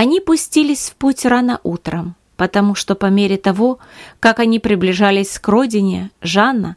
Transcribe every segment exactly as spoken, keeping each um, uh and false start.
Они пустились в путь рано утром, потому что по мере того, как они приближались к родине Жана,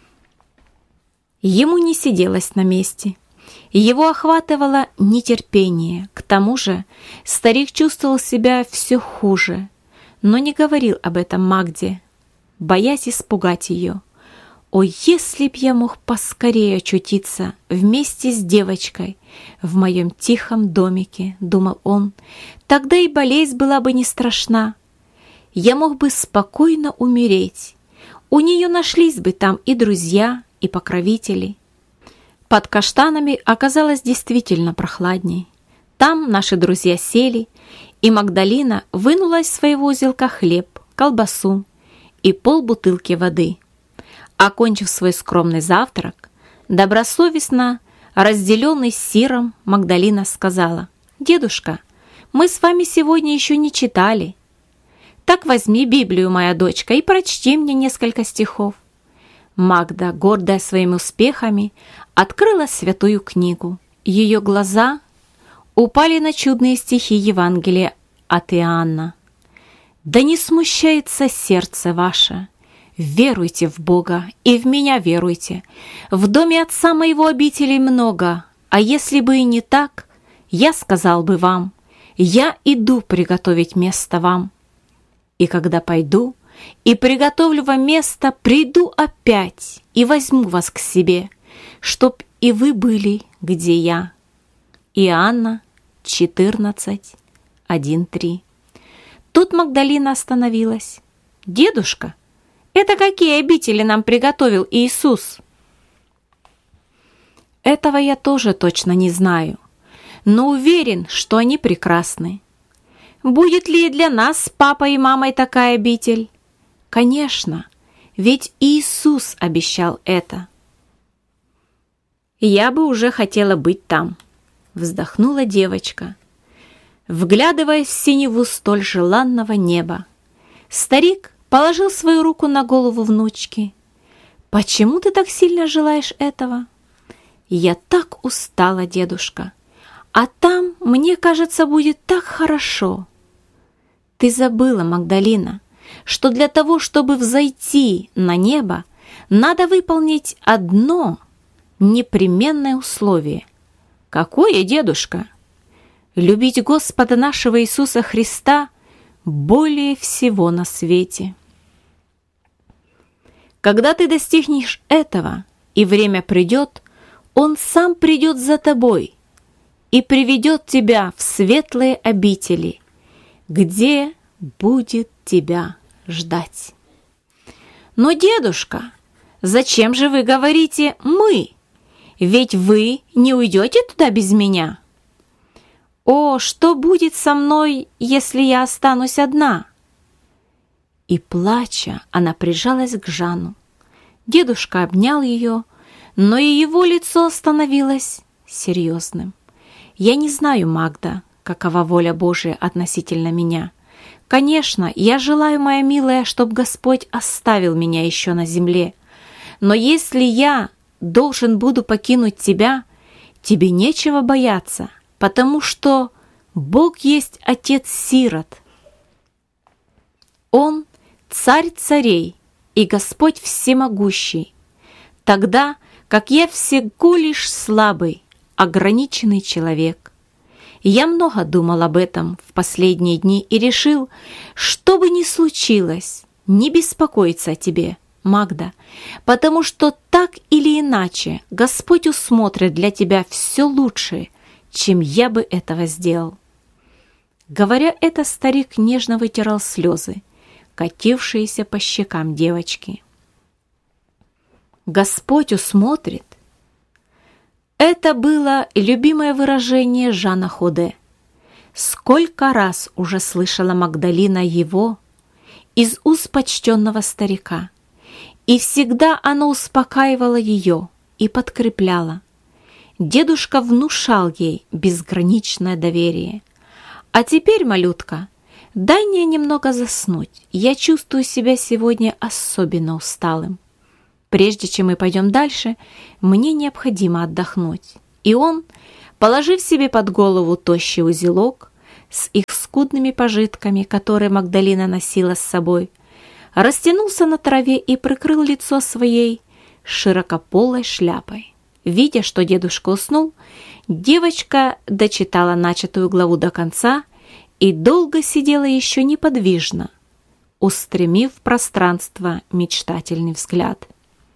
ему не сиделось на месте. Его охватывало нетерпение. К тому же старик чувствовал себя все хуже, но не говорил об этом Магде, боясь испугать ее. «О, если б я мог поскорее очутиться вместе с девочкой в моем тихом домике», — думал он, — «тогда и болезнь была бы не страшна. Я мог бы спокойно умереть. У нее нашлись бы там и друзья, и покровители». Под каштанами оказалось действительно прохладней. Там наши друзья сели, и Магдалина вынула из своего узелка хлеб, колбасу и полбутылки воды. Окончив свой скромный завтрак, добросовестно разделенный с сиром, Магдалина сказала: «Дедушка, мы с вами сегодня еще не читали. Так возьми Библию, моя дочка, и прочти мне несколько стихов». Магда, гордая своими успехами, открыла святую книгу. Ее глаза упали на чудные стихи Евангелия от Иоанна. «Да не смущается сердце ваше. Веруйте в Бога и в меня веруйте. В доме отца моего обителей много, а если бы и не так, я сказал бы вам: я иду приготовить место вам. И когда пойду и приготовлю вам место, приду опять и возьму вас к себе, чтоб и вы были, где я». Иоанна четырнадцать, один три. Тут Магдалина остановилась. «Дедушка, это какие обители нам приготовил Иисус?» «Этого я тоже точно не знаю, но уверен, что они прекрасны. Будет ли и для нас с папой и мамой такая обитель? Конечно, ведь Иисус обещал это». «Я бы уже хотела быть там», — вздохнула девочка, вглядываясь в синеву столь желанного неба. Старик положил свою руку на голову внучки. «Почему ты так сильно желаешь этого?» «Я так устала, дедушка, а там, мне кажется, будет так хорошо». «Ты забыла, Магдалина, что для того, чтобы взойти на небо, надо выполнить одно непременное условие». «Какое, дедушка?» «Любить Господа нашего Иисуса Христа более всего на свете». Когда ты достигнешь этого, и время придет, Он сам придет за тобой и приведет тебя в светлые обители, где будет тебя ждать. «Но, дедушка, зачем же вы говорите «мы»? Ведь вы не уйдете туда без меня». «О, что будет со мной, если я останусь одна?» И, плача, она прижалась к Жану. Дедушка обнял ее, но и его лицо становилось серьезным. «Я не знаю, Магда, какова воля Божия относительно меня. Конечно, я желаю, моя милая, чтобы Господь оставил меня еще на земле. Но если я должен буду покинуть тебя, тебе нечего бояться, потому что Бог есть Отец сирот. Он Царь царей и Господь всемогущий, тогда как я всего лишь слабый, ограниченный человек. Я много думал об этом в последние дни и решил, что бы ни случилось, не беспокоиться о тебе, Магда, потому что так или иначе Господь усмотрит для тебя все лучшее, чем я бы этого сделал». Говоря это, старик нежно вытирал слезы, катившиеся по щекам девочки. «Господь усмотрит». Это было любимое выражение Жана Ходе. Сколько раз уже слышала Магдалина его из уст почтенного старика, и всегда оно успокаивало ее и подкрепляло. Дедушка внушал ей безграничное доверие. «А теперь, малютка, дай мне немного заснуть. Я чувствую себя сегодня особенно усталым. Прежде чем мы пойдем дальше, мне необходимо отдохнуть». И он, положив себе под голову тощий узелок с их скудным скудными пожитками, которые Магдалина носила с собой, растянулся на траве и прикрыл лицо своей широкополой шляпой. Видя, что дедушка уснул, девочка дочитала начатую главу до конца и долго сидела еще неподвижно, устремив в пространство мечтательный взгляд.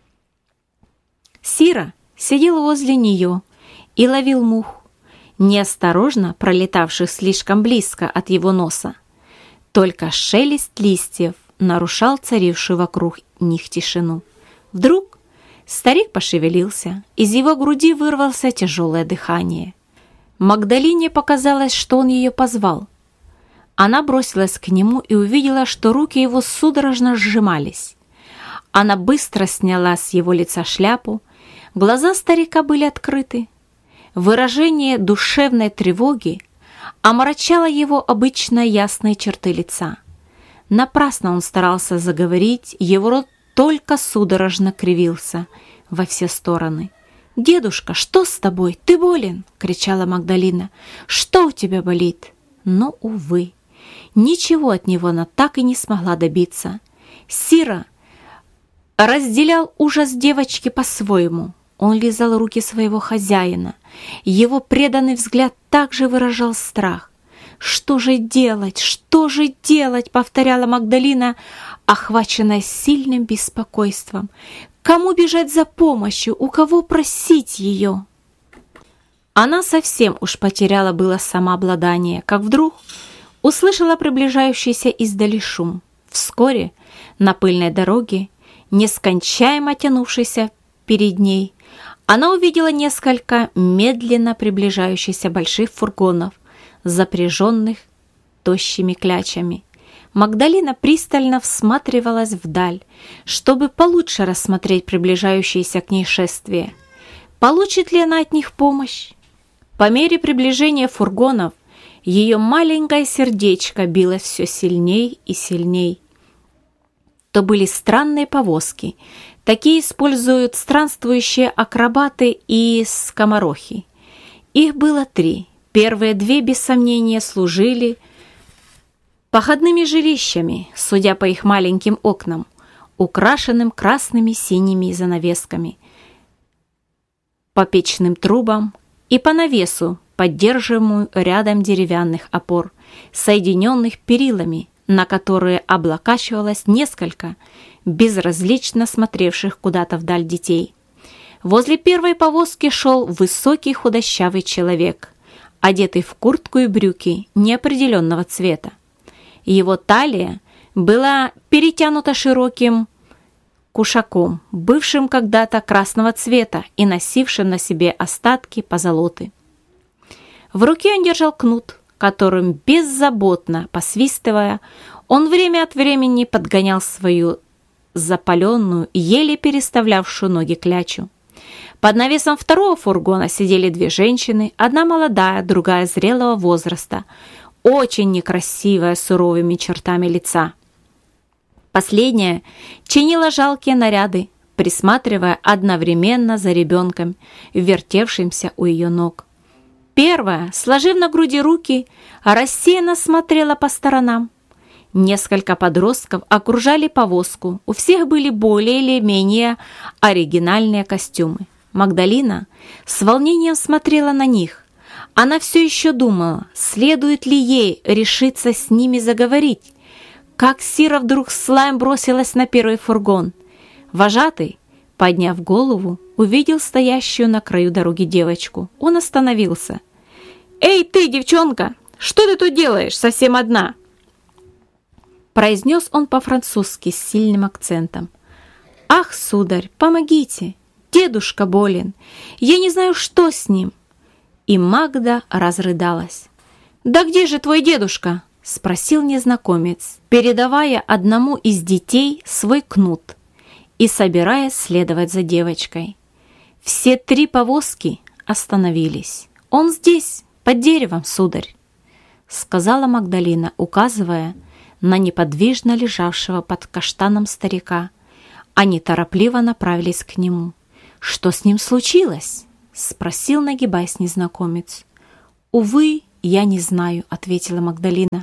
Сира сидел возле нее и ловил мух, неосторожно пролетавших слишком близко от его носа. Только шелест листьев нарушал царившую вокруг них тишину. Вдруг старик пошевелился, из его груди вырвалось тяжелое дыхание. Магдалине показалось, что он ее позвал. Она бросилась к нему и увидела, что руки его судорожно сжимались. Она быстро сняла с его лица шляпу, глаза старика были открыты. Выражение душевной тревоги омрачало его обычно ясные черты лица. Напрасно он старался заговорить, его рот только судорожно кривился во все стороны. «Дедушка, что с тобой? Ты болен?» — кричала Магдалина. «Что у тебя болит?» Но, увы, ничего от него она так и не смогла добиться. Сира разделял ужас девочки по-своему. Он лизал руки своего хозяина. Его преданный взгляд также выражал страх. «Что же делать? Что же делать?» — повторяла Магдалина, охваченная сильным беспокойством. «Кому бежать за помощью? У кого просить ее?» Она совсем уж потеряла было самообладание, как вдруг услышала приближающийся издали шум. Вскоре на пыльной дороге, нескончаемо тянувшейся перед ней, она увидела несколько медленно приближающихся больших фургонов, запряженных тощими клячами. Магдалина пристально всматривалась вдаль, чтобы получше рассмотреть приближающееся к ней шествие. Получит ли она от них помощь? По мере приближения фургонов ее маленькое сердечко билось все сильней и сильней. То были странные повозки. Такие используют странствующие акробаты и скоморохи. Их было три. Первые две, без сомнения, служили походными жилищами, судя по их маленьким окнам, украшенным красными синими занавесками, по печным трубам и по навесу, поддерживаемому рядом деревянных опор, соединенных перилами, на которые облокачивалось несколько безразлично смотревших куда-то вдаль детей. Возле первой повозки шел высокий худощавый человек, одетый в куртку и брюки неопределенного цвета. Его талия была перетянута широким кушаком, бывшим когда-то красного цвета и носившим на себе остатки позолоты. В руке он держал кнут, которым, беззаботно посвистывая, он время от времени подгонял свою запаленную, еле переставлявшую ноги клячу. Под навесом второго фургона сидели две женщины, одна молодая, другая зрелого возраста, очень некрасивая, с суровыми чертами лица. Последняя чинила жалкие наряды, присматривая одновременно за ребенком, вертевшимся у ее ног. Первая, сложив на груди руки, рассеянно смотрела по сторонам. Несколько подростков окружали повозку, у всех были более или менее оригинальные костюмы. Магдалина с волнением смотрела на них. Она все еще думала, следует ли ей решиться с ними заговорить. Как Сира вдруг с лаем бросилась на первый фургон. Вожатый, подняв голову, увидел стоящую на краю дороги девочку. Он остановился. «Эй, ты, девчонка, что ты тут делаешь, совсем одна?» Произнес он по-французски с сильным акцентом. «Ах, сударь, помогите! Дедушка болен! Я не знаю, что с ним!» И Магда разрыдалась. «Да где же твой дедушка?» — спросил незнакомец, передавая одному из детей свой кнут и собираясь следовать за девочкой. Все три повозки остановились. «Он здесь, под деревом, сударь», — сказала Магдалина, указывая на неподвижно лежавшего под каштаном старика. Они торопливо направились к нему. «Что с ним случилось?» — спросил, нагибаясь незнакомец. «Увы, я не знаю», — ответила Магдалина.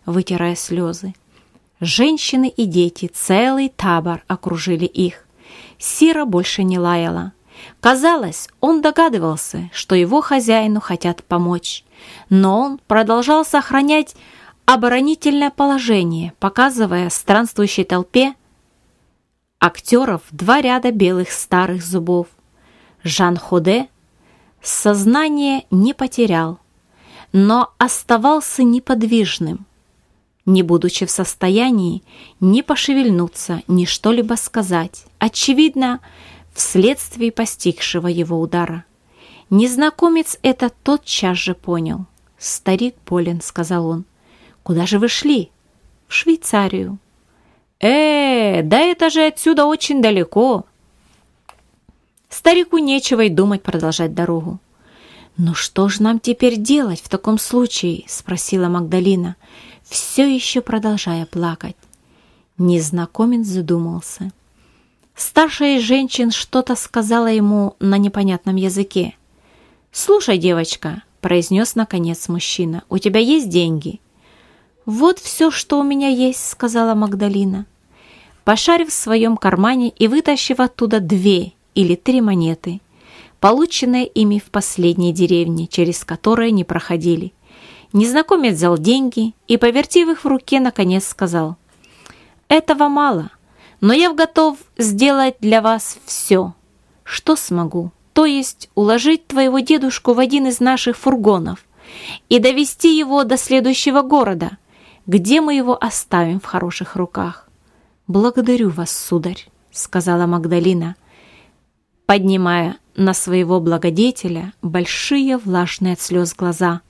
вытирая слезы. Женщины и дети, целый табор окружили их. Сира больше не лаяла. Казалось, он догадывался, что его хозяину хотят помочь, но он продолжал сохранять оборонительное положение, показывая странствующей толпе актеров два ряда белых старых зубов. Жан Ходе сознание не потерял, но оставался неподвижным, не будучи в состоянии ни пошевельнуться, ни что-либо сказать, очевидно, вследствие постигшего его удара. Незнакомец это тотчас же понял. «Старик болен», — сказал он. «Куда же вы шли?» «В Швейцарию». «Э, да это же отсюда очень далеко». Старику нечего и думать продолжать дорогу. «Ну что ж нам теперь делать в таком случае?» — спросила Магдалина, все еще продолжая плакать. Незнакомец задумался. Старшая из женщин что-то сказала ему на непонятном языке. «Слушай, девочка», — произнес наконец мужчина, — «у тебя есть деньги?» «Вот все, что у меня есть», — сказала Магдалина, пошарив в своем кармане и вытащив оттуда две или три монеты, полученные ими в последней деревне, через которые не проходили. Незнакомец взял деньги и, повертев их в руке, наконец сказал: «Этого мало, но я готов сделать для вас все, что смогу, то есть уложить твоего дедушку в один из наших фургонов и довести его до следующего города, где мы его оставим в хороших руках». «Благодарю вас, сударь», — сказала Магдалина, поднимая на своего благодетеля большие влажные от слез глаза,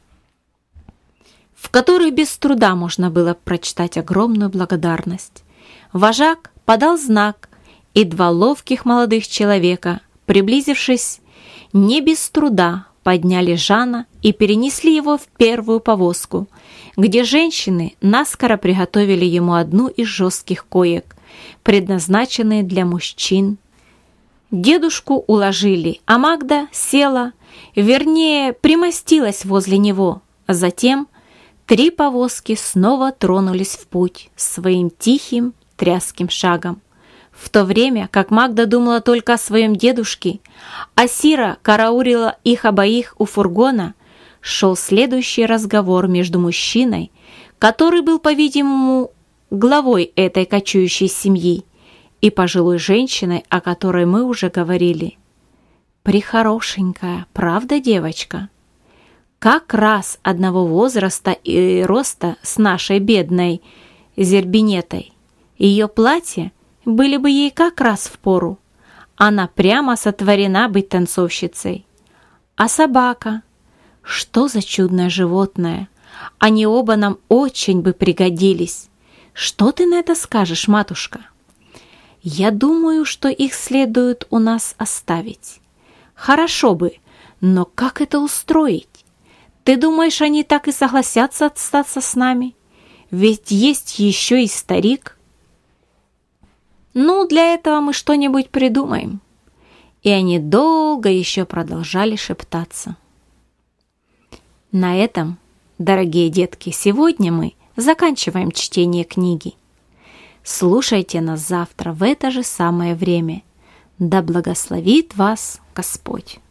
в которых без труда можно было прочитать огромную благодарность. Вожак подал знак, и два ловких молодых человека, приблизившись, не без труда подняли Жана и перенесли его в первую повозку, где женщины наскоро приготовили ему одну из жестких коек, предназначенные для мужчин. Дедушку уложили, а Магда села, вернее, примостилась возле него. Затем три повозки снова тронулись в путь своим тихим, тряским шагом. В то время, как Магда думала только о своем дедушке, а Сира караулила их обоих у фургона, шел следующий разговор между мужчиной, который был, по-видимому, главой этой кочующей семьи, и пожилой женщиной, о которой мы уже говорили. «Прехорошенькая, правда, девочка? Как раз одного возраста и роста с нашей бедной Зербинетой. Ее платье были бы ей как раз впору. Она прямо сотворена быть танцовщицей. А собака? Что за чудное животное? Они оба нам очень бы пригодились. Что ты на это скажешь, матушка?» «Я думаю, что их следует у нас оставить. Хорошо бы, но как это устроить? Ты думаешь, они так и согласятся остаться с нами? Ведь есть еще и старик». «Ну, для этого мы что-нибудь придумаем». И они долго еще продолжали шептаться. На этом, дорогие детки, сегодня мы заканчиваем чтение книги. Слушайте нас завтра в это же самое время. Да благословит вас Господь!